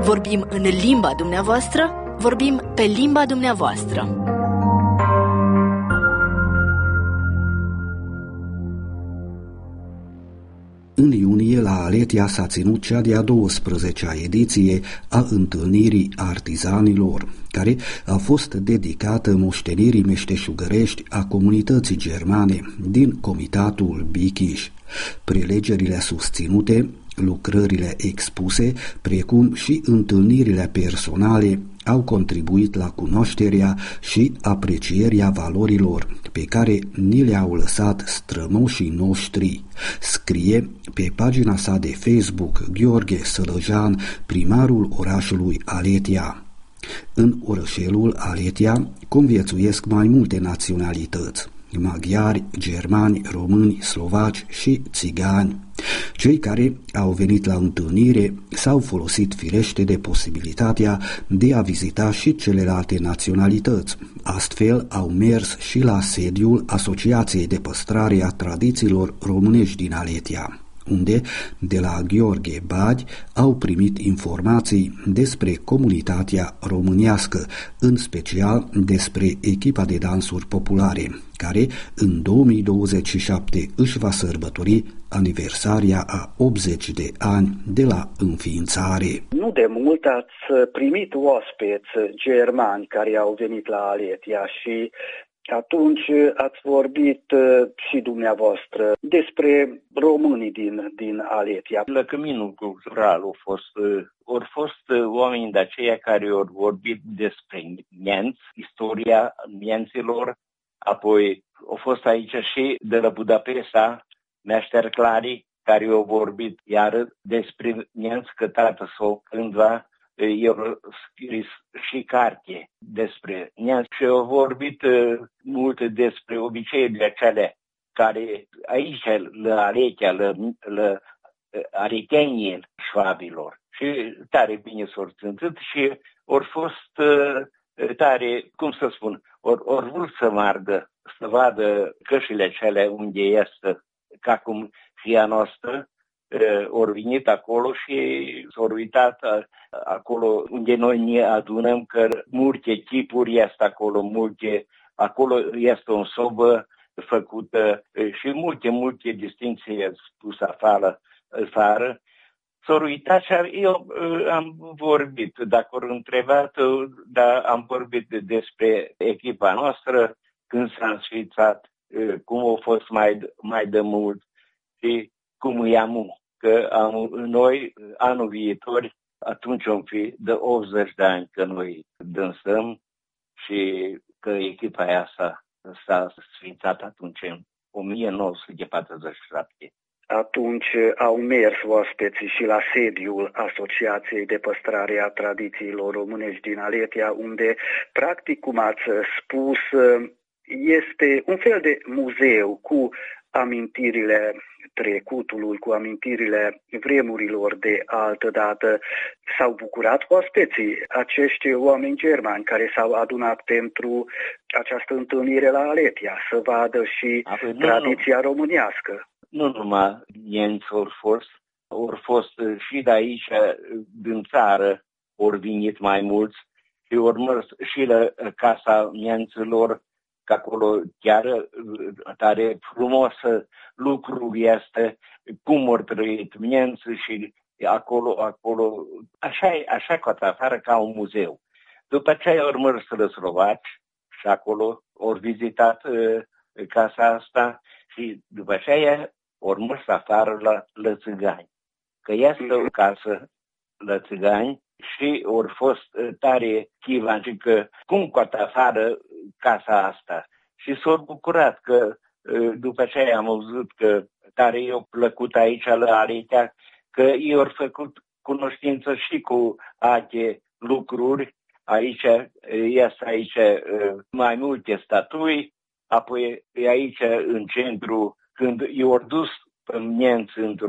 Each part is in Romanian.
Vorbim în limba dumneavoastră, vorbim pe limba dumneavoastră. În iunie, la Aletia s-a ținut cea de-a 12-a ediție a întâlnirii artizanilor, care a fost dedicată moștenirii meșteșugărești a comunității germane din Comitatul Bichiș. Prelegerile susținute, lucrările expuse, precum și întâlnirile personale au contribuit la cunoașterea și aprecierea valorilor pe care ni le-au lăsat strămoșii noștri, scrie pe pagina sa de Facebook Gheorghe Sălăjan, primarul orașului Aletia. În orășelul Aletia conviețuiesc mai multe naționalități: maghiari, germani, români, slovaci și țigani. Cei care au venit la întâlnire s-au folosit firește de posibilitatea de a vizita și celelalte naționalități. Astfel au mers și la sediul Asociației de Păstrare a Tradițiilor Românești din Aletia, unde, de la Gheorghe Bagi, au primit informații despre comunitatea românească, în special despre echipa de dansuri populare, care în 2027 își va sărbători aniversaria a 80 de ani de la înființare. Nu de mult ați primit oaspeți germani care au venit la Aletia și atunci ați vorbit și dumneavoastră despre românii din Aletia. La căminul cultural au fost oameni de aceia care au vorbit despre neamți, istoria neamților, apoi au fost aici și de la Budapesta Meșter Clari, care au vorbit iar despre neamți, că tată sau cândva eu scris și carte despre neamți și au vorbit multe despre obiceiurile acele care aici la Aletia, la aretenii șvabilor. Și tare bine s-au ținut și au fost tare, cum să spun, ori vrut să meargă, să vadă cășile cele unde este, ca cum fia noastră, ori venit acolo și s-au uitat acolo unde noi ne adunăm, că multe tipuri este acolo este o sobă făcută și multe distinții spus afară. S-au uitat și eu am vorbit, dacă au întrebat, dar am vorbit despre echipa noastră, când s-a înființat, cum a fost mai de mult și cum e amu. Că noi, anul viitor, atunci vom fi de 80 de ani că noi dansăm și că echipa aia s-a sfințat atunci în 1947. Atunci au mers oaspeții și la sediul Asociației de Păstrare a Tradițiilor Românești din Aletia, unde, practic, cum ați spus, este un fel de muzeu cu amintirile trecutului, cu amintirile vremurilor de altădată. S-au bucurat oaspeții, acești oameni germani care s-au adunat pentru această întâlnire la Aletia, să vadă și tradiția românească. Nu numai neamți au fost și de aici, din țară, au venit mai mulți și au mers și la Casa Neamților, că acolo chiar tare frumoasă lucru este, cum au trăit neamții și acolo, așa cu afară ca un muzeu. După aceea au mers la slovaci și acolo au vizitat casa asta și după aceea au mers afară la țigani. Că este o casă la țigani și au fost tare chivanci că cum cu afară casa asta. Și s-au bucurat că după aceea am auzit că tare i-a plăcut aici la Aletia, că i-au făcut cunoștință și cu alte lucruri. Aici mai multe statui, apoi aici în centru, când i-au dus pe neamți în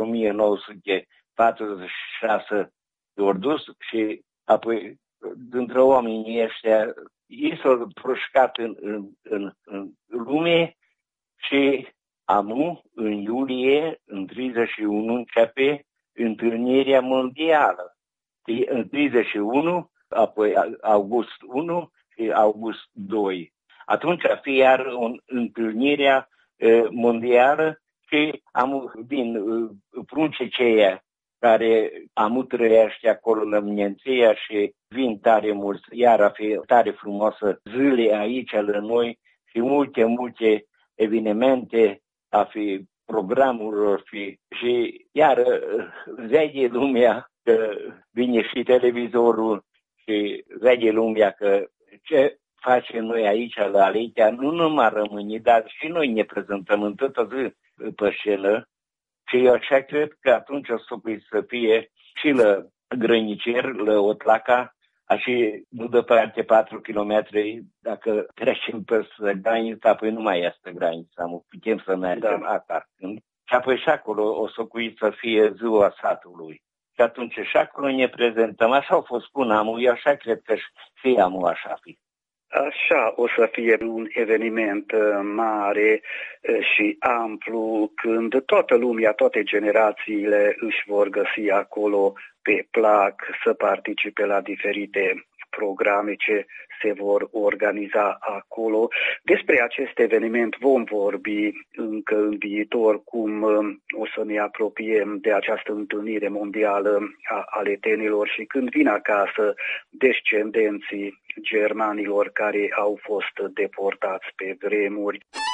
1946, i-au dus și apoi dintre oamenii ăștia ei s-au proșcat în lume și în iulie, în 31, începe întâlnirea mondială. în 31, apoi august 1 și august 2. Atunci a fi iar o întâlnire mondială și din prunceceia care am trăiește acolo la Mnienția și vin tare mulți, iar a fi tare frumoasă zile aici la noi și multe evenimente, a fi programul și iar vede lumea că vine și televizorul și vede lumea că ce facem noi aici la Aletea nu numai rămâni, dar și noi ne prezentăm în toată zi pe scenă. Și eu așa cred că atunci o să fie și la grăniceri, la Otlaca, și nu departe 4 km, dacă trecem pe granița, apoi nu mai este granița, putem să mergem atât. Și apoi și acolo o să fie ziua satului. Și atunci și acolo ne prezentăm, așa a fost până amul, eu așa cred că și amul așa fi. Așa o să fie un eveniment mare și amplu când toată lumea, toate generațiile își vor găsi acolo pe plac să participe la diferite programe ce se vor organiza acolo. Despre acest eveniment vom vorbi încă în viitor, cum o să ne apropiem de această întâlnire mondială a aletenilor și când vin acasă descendenții germanilor care au fost deportați pe vremuri.